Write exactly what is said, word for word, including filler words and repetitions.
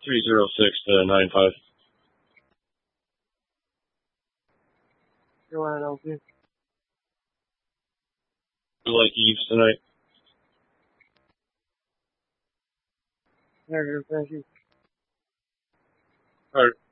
three zero six to nine five. Go ahead, L P. We like Eves tonight. Negative, thank you. Alright.